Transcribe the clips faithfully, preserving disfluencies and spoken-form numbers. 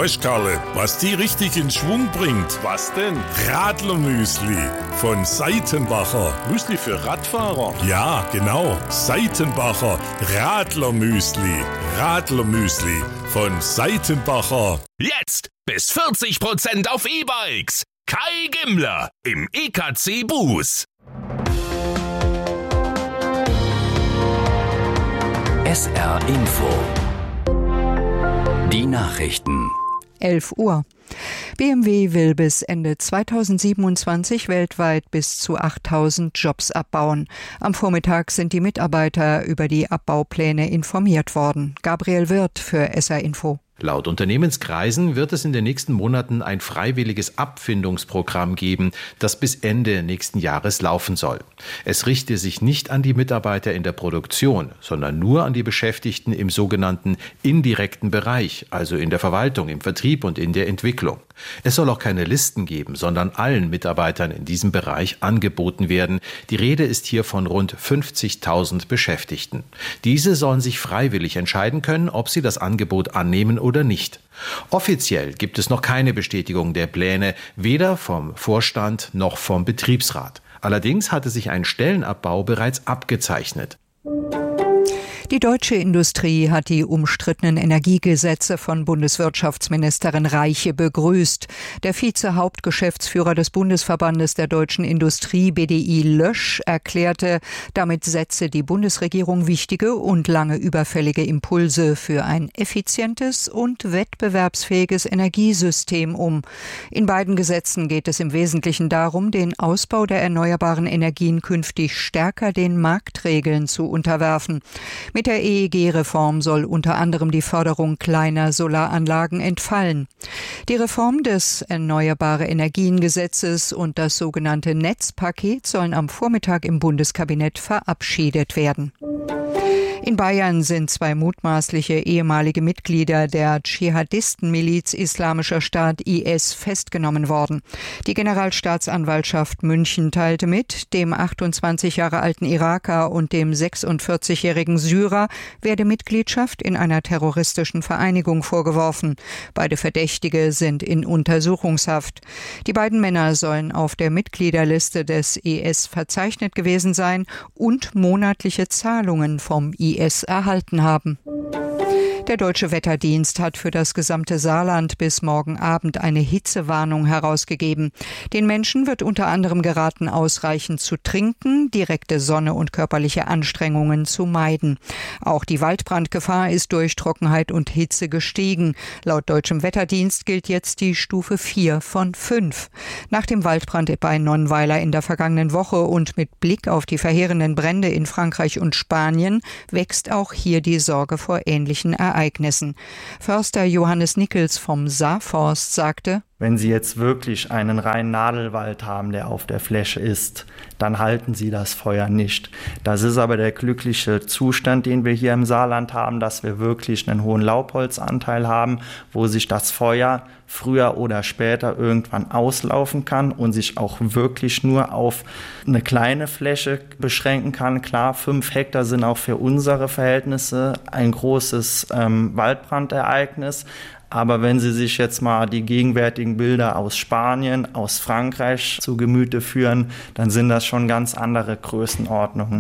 Weißt Karle, was die richtig in Schwung bringt? Was denn? Radlermüsli von Seitenbacher. Müsli für Radfahrer? Ja, genau. Seitenbacher Radlermüsli. Radlermüsli von Seitenbacher. Jetzt bis vierzig Prozent auf E-Bikes. Kai Gimmler im E K C Bus. S R Info. Die Nachrichten. elf Uhr. B M W will bis Ende zweitausendsiebenundzwanzig weltweit bis zu achttausend Jobs abbauen. Am Vormittag sind die Mitarbeiter über die Abbaupläne informiert worden. Gabriel Wirth für S R Info. Laut Unternehmenskreisen wird es in den nächsten Monaten ein freiwilliges Abfindungsprogramm geben, das bis Ende nächsten Jahres laufen soll. Es richte sich nicht an die Mitarbeiter in der Produktion, sondern nur an die Beschäftigten im sogenannten indirekten Bereich, also in der Verwaltung, im Vertrieb und in der Entwicklung. Es soll auch keine Listen geben, sondern allen Mitarbeitern in diesem Bereich angeboten werden. Die Rede ist hier von rund fünfzigtausend Beschäftigten. Diese sollen sich freiwillig entscheiden können, ob sie das Angebot annehmen oder nicht. Offiziell gibt es noch keine Bestätigung der Pläne, weder vom Vorstand noch vom Betriebsrat. Allerdings hatte sich ein Stellenabbau bereits abgezeichnet. Die deutsche Industrie hat die umstrittenen Energiegesetze von Bundeswirtschaftsministerin Reiche begrüßt. Der Vize-Hauptgeschäftsführer des Bundesverbandes der deutschen Industrie, B D I Lösch, erklärte, damit setze die Bundesregierung wichtige und lange überfällige Impulse für ein effizientes und wettbewerbsfähiges Energiesystem um. In beiden Gesetzen geht es im Wesentlichen darum, den Ausbau der erneuerbaren Energien künftig stärker den Marktregeln zu unterwerfen. Mit der E E G-Reform soll unter anderem die Förderung kleiner Solaranlagen entfallen. Die Reform des Erneuerbare Energien-Gesetzes und das sogenannte Netzpaket sollen am Vormittag im Bundeskabinett verabschiedet werden. In Bayern sind zwei mutmaßliche ehemalige Mitglieder der Dschihadistenmiliz Islamischer Staat I S festgenommen worden. Die Generalstaatsanwaltschaft München teilte mit, dem achtundzwanzig Jahre alten Iraker und dem sechsundvierzigjährigen Syrer werde Mitgliedschaft in einer terroristischen Vereinigung vorgeworfen. Beide Verdächtige sind in Untersuchungshaft. Die beiden Männer sollen auf der Mitgliederliste des I S verzeichnet gewesen sein und monatliche Zahlungen vom I S erhalten haben. Der Deutsche Wetterdienst hat für das gesamte Saarland bis morgen Abend eine Hitzewarnung herausgegeben. Den Menschen wird unter anderem geraten, ausreichend zu trinken, direkte Sonne und körperliche Anstrengungen zu meiden. Auch die Waldbrandgefahr ist durch Trockenheit und Hitze gestiegen. Laut Deutschem Wetterdienst gilt jetzt die Stufe vier von fünf. Nach dem Waldbrand bei Nonnweiler in der vergangenen Woche und mit Blick auf die verheerenden Brände in Frankreich und Spanien wächst auch hier die Sorge vor ähnlichen Ereignissen. Ereignissen. Förster Johannes Nickels vom Saarforst sagte: Wenn Sie jetzt wirklich einen reinen Nadelwald haben, der auf der Fläche ist, dann halten Sie das Feuer nicht. Das ist aber der glückliche Zustand, den wir hier im Saarland haben, dass wir wirklich einen hohen Laubholzanteil haben, wo sich das Feuer früher oder später irgendwann auslaufen kann und sich auch wirklich nur auf eine kleine Fläche beschränken kann. Klar, fünf Hektar sind auch für unsere Verhältnisse ein großes ähm, Waldbrandereignis. Aber wenn Sie sich jetzt mal die gegenwärtigen Bilder aus Spanien, aus Frankreich zu Gemüte führen, dann sind das schon ganz andere Größenordnungen.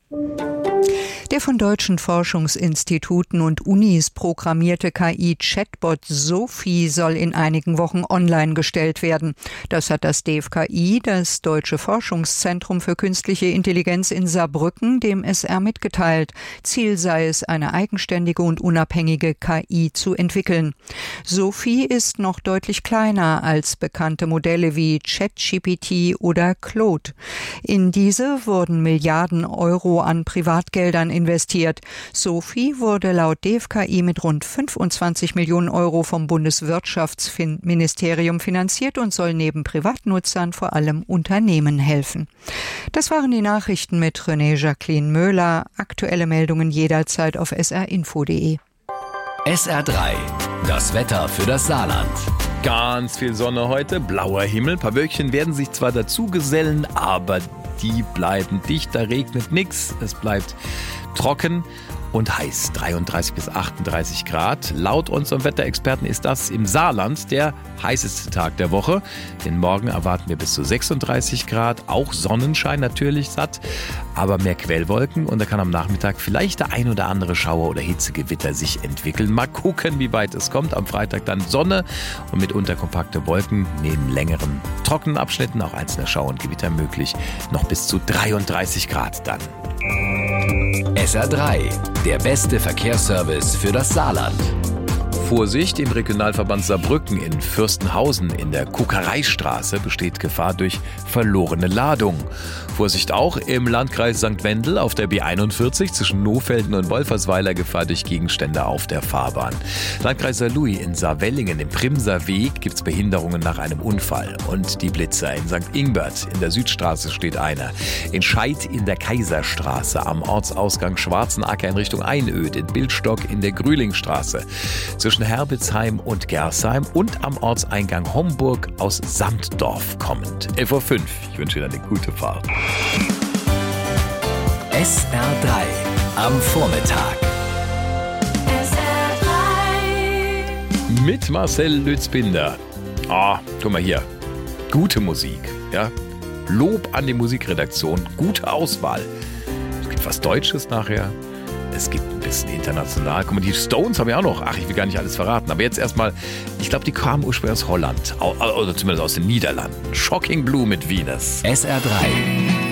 Der von deutschen Forschungsinstituten und Unis programmierte K I-Chatbot Sophie soll in einigen Wochen online gestellt werden. Das hat das D F K I, das Deutsche Forschungszentrum für künstliche Intelligenz in Saarbrücken, dem S R mitgeteilt. Ziel sei es, eine eigenständige und unabhängige K I zu entwickeln. Sophie ist noch deutlich kleiner als bekannte Modelle wie ChatGPT oder Claude. In diese wurden Milliarden Euro an Privatgeldern investiert. Sophie wurde laut D F K I mit rund fünfundzwanzig Millionen Euro vom Bundeswirtschaftsministerium finanziert und soll neben Privatnutzern vor allem Unternehmen helfen. Das waren die Nachrichten mit René Jacqueline Möhler. Aktuelle Meldungen jederzeit auf s r info punkt d e. S R drei, das Wetter für das Saarland. Ganz viel Sonne heute, blauer Himmel. Ein paar Wölkchen werden sich zwar dazu gesellen, aber die bleiben dicht. Da regnet nichts. Es bleibt trocken. und heiß. dreiunddreißig bis achtunddreißig Grad. Laut unserem Wetterexperten ist das im Saarland der heißeste Tag der Woche. Den Morgen erwarten wir bis zu sechsunddreißig Grad. Auch Sonnenschein natürlich satt, aber mehr Quellwolken. Und da kann am Nachmittag vielleicht der ein oder andere Schauer oder Hitzegewitter sich entwickeln. Mal gucken, wie weit es kommt. Am Freitag dann Sonne und mitunter kompakte Wolken. Neben längeren trockenen Abschnitten auch einzelne Schauer und Gewitter möglich. Noch bis zu dreiunddreißig Grad dann. S R drei, der beste Verkehrsservice für das Saarland. Vorsicht, im Regionalverband Saarbrücken in Fürstenhausen in der Kuckereistraße besteht Gefahr durch verlorene Ladung. Vorsicht auch im Landkreis Sankt Wendel auf der B einundvierzig zwischen Nohfelden und Wolfersweiler, Gefahr durch Gegenstände auf der Fahrbahn. Landkreis Saarlouis in Saarwellingen im Primser Weg gibt es Behinderungen nach einem Unfall. Und die Blitzer in Sankt Ingbert in der Südstraße steht einer. In Scheid in der Kaiserstraße am Ortsausgang Schwarzenacker in Richtung Einöd, in Bildstock in der Grühlingstraße. Zwischen Herbitzheim und Gersheim und am Ortseingang Homburg aus Samtdorf kommend. elf Uhr fünf. Ich wünsche Ihnen eine gute Fahrt. S R drei am Vormittag. S R drei Mit Marcel Lützbinder. Ah, guck mal hier. Gute Musik, ja. Lob an die Musikredaktion. Gute Auswahl. Es gibt was Deutsches nachher. Es gibt ein bisschen international. Guck mal, die Stones haben ja auch noch. Ach, ich will gar nicht alles verraten. Aber jetzt erstmal, ich glaube, die kamen ursprünglich aus Holland. Oder zumindest aus den Niederlanden. Shocking Blue mit Venus. S R drei.